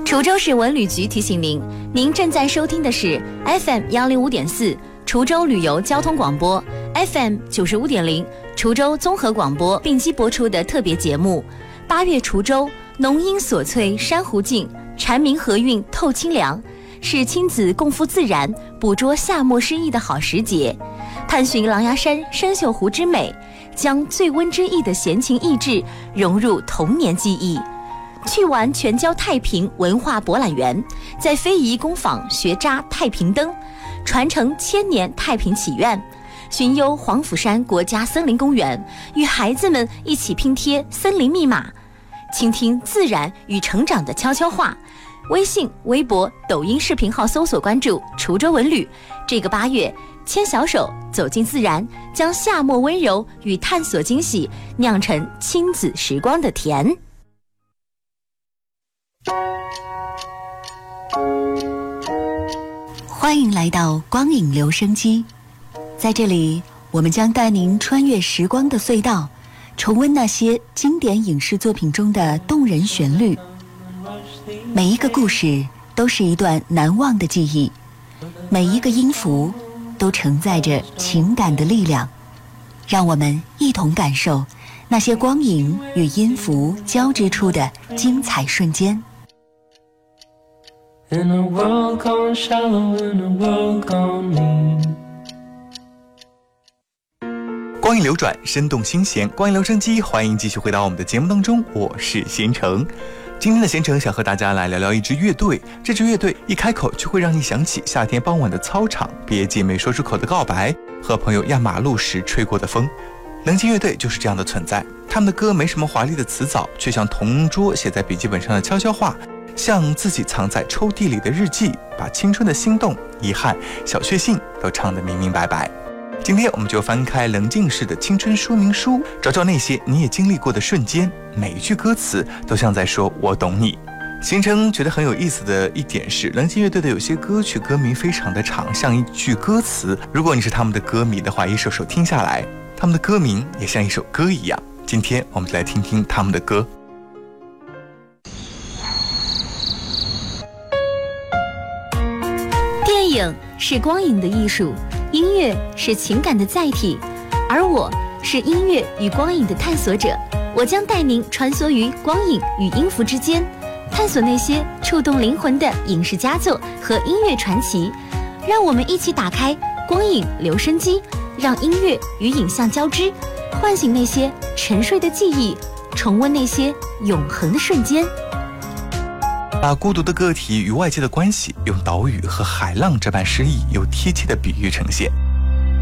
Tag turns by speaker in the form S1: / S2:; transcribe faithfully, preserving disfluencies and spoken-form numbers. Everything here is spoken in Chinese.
S1: 滁州市文旅局提醒您，您正在收听的是 F M 幺零五点四滁州旅游交通广播 ，F M 九十五点零滁州综合广播并机播出的特别节目。八月滁州，浓荫锁翠珊瑚静，蝉鸣和韵透清凉，是亲子共赴自然、捕捉夏末诗意的好时节。探寻狼牙山生锈湖之美，将醉温之意的闲情逸致融入童年记忆。去玩全郊太平文化博览园，在非遗工坊学扎太平灯，传承千年太平祈愿。寻幽黄甫山国家森林公园，与孩子们一起拼贴森林密码，倾听自然与成长的悄悄话。微信、微博、抖音视频号搜索关注滁州文旅。这个八月，牵小手走进自然，将夏末温柔与探索惊喜酿成亲子时光的甜。欢迎来到光影留声机，在这里我们将带您穿越时光的隧道，重温那些经典影视作品中的动人旋律。每一个故事都是一段难忘的记忆，每一个音符都承载着情感的力量。让我们一同感受那些光影与音符交织出的精彩瞬间。
S2: In a world gone shallow, in a world gone mean。
S3: 光影流转，生动新鲜，光影留声机，欢迎继续回到我们的节目当中，我是贤成。今天的贤成想和大家来聊聊一支乐队，这支乐队一开口就会让你想起夏天傍晚的操场，毕业季没说出口的告白，和朋友压马路时吹过的风。冷静乐队就是这样的存在，他们的歌没什么华丽的词藻，却像同桌写在笔记本上的悄悄话，像自己藏在抽屉里的日记，把青春的心动、遗憾、小确幸都唱得明明白白。今天我们就翻开冷静式的青春说明书，找找那些你也经历过的瞬间，每一句歌词都像在说我懂你。贤成觉得很有意思的一点是，冷静乐队的有些歌曲歌名非常的长，像一句歌词。如果你是他们的歌迷的话，一首首听下来，他们的歌名也像一首歌一样。今天我们就来听听他们的歌。
S1: 电影是光影的艺术，音乐是情感的载体，而我是音乐与光影的探索者。我将带您穿梭于光影与音符之间，探索那些触动灵魂的影视佳作和音乐传奇。让我们一起打开光影留声机，让音乐与影像交织，唤醒那些沉睡的记忆，重温那些永恒的瞬间。
S3: 把孤独的个体与外界的关系，用岛屿和海浪这般诗意又贴切的比喻呈现。